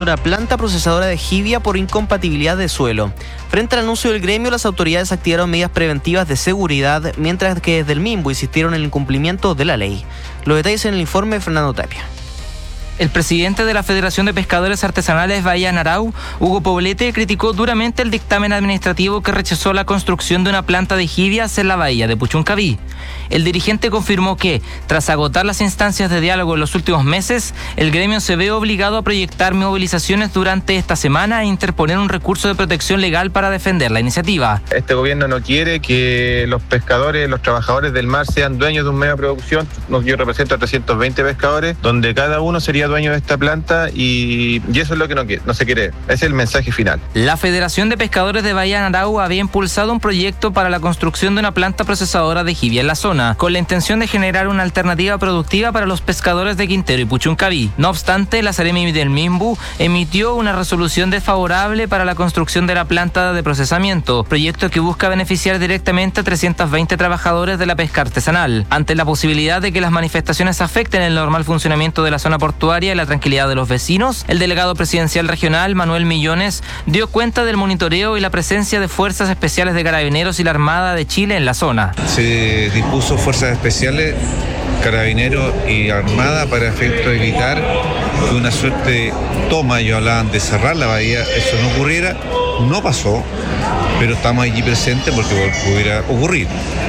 una planta procesadora de jibia por incompatibilidad de suelo. Frente al anuncio del gremio, las autoridades activaron medidas preventivas de seguridad, mientras que desde el MIMBU insistieron en el incumplimiento de la ley. Los detalles en el informe de Fernando Tapia. El presidente de la Federación de Pescadores Artesanales Bahía Narau, Hugo Poblete, criticó duramente el dictamen administrativo que rechazó la construcción de una planta de jibias en la bahía de Puchuncaví. El dirigente confirmó que, tras agotar las instancias de diálogo en los últimos meses, el gremio se ve obligado a proyectar movilizaciones durante esta semana e interponer un recurso de protección legal para defender la iniciativa. Este gobierno no quiere que los pescadores, los trabajadores del mar sean dueños de un medio de producción. Yo represento a 320 pescadores, donde cada uno sería dueño de esta planta y eso es lo que no se quiere. Ese es el mensaje final. La Federación de Pescadores de Bahía Narau había impulsado un proyecto para la construcción de una planta procesadora de jibia en la zona, con la intención de generar una alternativa productiva para los pescadores de Quintero y Puchuncaví. No obstante, la Seremi del MIMBU emitió una resolución desfavorable para la construcción de la planta de procesamiento, proyecto que busca beneficiar directamente a 320 trabajadores de la pesca artesanal. Ante la posibilidad de que las manifestaciones afecten el normal funcionamiento de la zona portuaria y la tranquilidad de los vecinos, el delegado presidencial regional, Manuel Millones, dio cuenta del monitoreo y la presencia de fuerzas especiales de Carabineros y la Armada de Chile en la zona. Se dispuso fuerzas especiales, Carabineros y Armada para efecto de evitar que una suerte de toma, ellos hablaban de cerrar la bahía, eso no ocurriera. No pasó, pero estamos allí presentes porque pudiera ocurrir.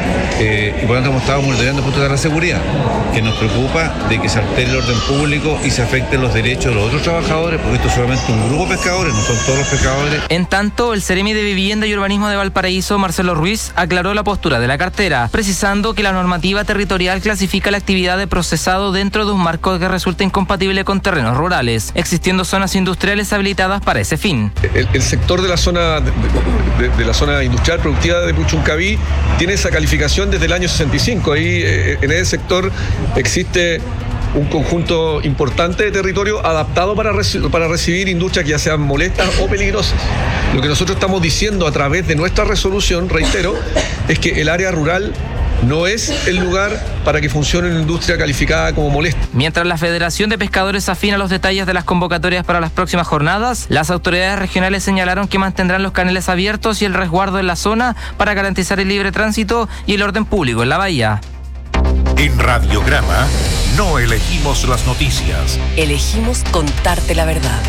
Y por lo tanto hemos estado monitoreando el punto de la seguridad, que nos preocupa de que se altere el orden público y se afecten los derechos de los otros trabajadores, porque esto es solamente un grupo de pescadores, no son todos los pescadores. En tanto, el Seremi de Vivienda y Urbanismo de Valparaíso, Marcelo Ruiz, aclaró la postura de la cartera, precisando que la normativa territorial clasifica la actividad de procesado dentro de un marco que resulta incompatible con terrenos rurales, existiendo zonas industriales habilitadas para ese fin. El sector de la zona de la zona industrial productiva de Puchuncaví tiene esa calificación desde el año 65. Ahí en ese sector existe un conjunto importante de territorio adaptado para recibir industrias que ya sean molestas o peligrosas. Lo que nosotros estamos diciendo a través de nuestra resolución, reitero, es que el área rural no es el lugar para que funcione una industria calificada como molesta. Mientras la Federación de Pescadores afina los detalles de las convocatorias para las próximas jornadas, las autoridades regionales señalaron que mantendrán los caneles abiertos y el resguardo en la zona para garantizar el libre tránsito y el orden público en la bahía. En Radiograma no elegimos las noticias. Elegimos contarte la verdad.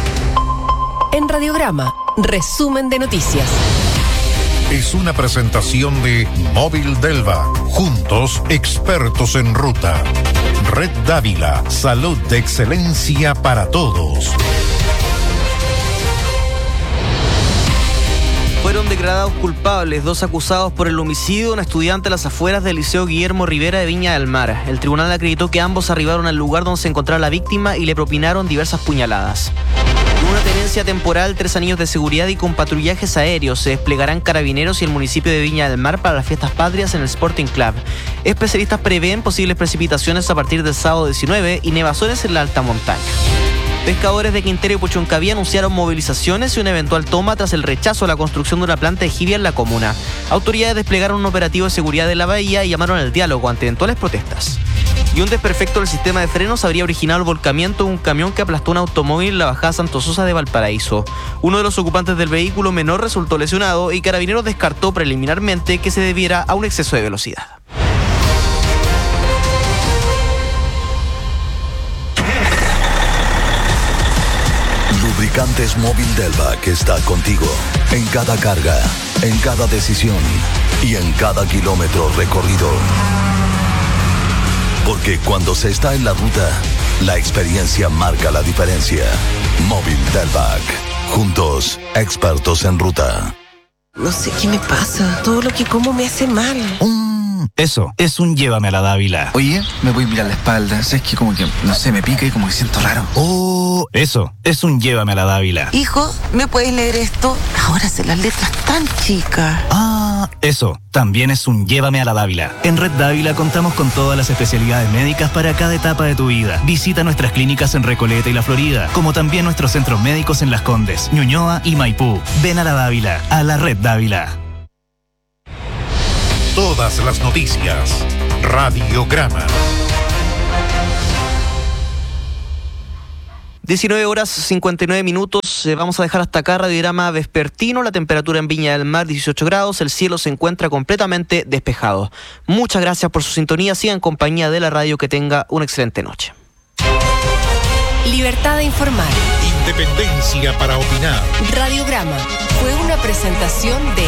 En Radiograma, resumen de noticias. Es una presentación de Móvil Delva. Juntos, expertos en ruta. Red Dávila, salud de excelencia para todos. Fueron declarados culpables 2 acusados por el homicidio de un estudiante a las afueras del Liceo Guillermo Rivera de Viña del Mar. El tribunal acreditó que ambos arribaron al lugar donde se encontraba la víctima y le propinaron diversas puñaladas. Con una tenencia temporal, 3 anillos de seguridad y con patrullajes aéreos se desplegarán Carabineros y el municipio de Viña del Mar para las fiestas patrias en el Sporting Club. Especialistas prevén posibles precipitaciones a partir del sábado 19 y nevazones en la alta montaña. Pescadores de Quintero y Puchuncaví anunciaron movilizaciones y una eventual toma tras el rechazo a la construcción de una planta de jibia en la comuna. Autoridades desplegaron un operativo de seguridad de la bahía y llamaron al diálogo ante eventuales protestas. Y un desperfecto del sistema de frenos habría originado el volcamiento de un camión que aplastó un automóvil en la bajada Santo Sosa de Valparaíso. Uno de los ocupantes del vehículo menor resultó lesionado y Carabineros descartó preliminarmente que se debiera a un exceso de velocidad. Lubricantes Móvil Delva, que está contigo en cada carga, en cada decisión y en cada kilómetro recorrido. Porque cuando se está en la ruta, la experiencia marca la diferencia. Móvil Delva. Juntos, expertos en ruta. No sé qué me pasa. Todo lo que como me hace mal. Eso, es un llévame a la Dávila. Oye, me voy a mirar la espalda. Es que como que, no sé, me pica y como que siento raro. Eso, es un llévame a la Dávila. Hijo, ¿me puedes leer esto? Ahora sé las letras tan chicas. Eso, también es un llévame a la Dávila. En Red Dávila contamos con todas las especialidades médicas para cada etapa de tu vida. Visita nuestras clínicas en Recoleta y La Florida, como también nuestros centros médicos en Las Condes, Ñuñoa y Maipú. Ven a la Dávila, a la Red Dávila. Todas las noticias. Radiograma. 19 horas 59 minutos. amigos, vamos a dejar hasta acá Radiograma Vespertino. La temperatura en Viña del Mar 18 grados, el cielo se encuentra completamente despejado. Muchas gracias por su sintonía, sigan en compañía de la radio, que tenga una excelente noche. Libertad de informar. Independencia para opinar. Radiograma fue una presentación de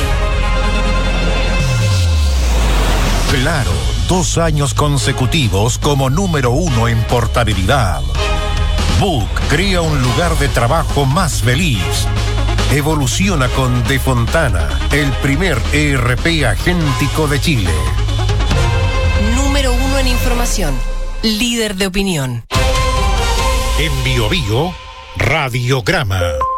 Claro, 2 años consecutivos como número 1 en portabilidad. Book crea un lugar de trabajo más feliz. Evoluciona con De Fontana, el primer ERP agéntico de Chile. Número 1 en información. Líder de opinión. En Bio Bio, Radiograma.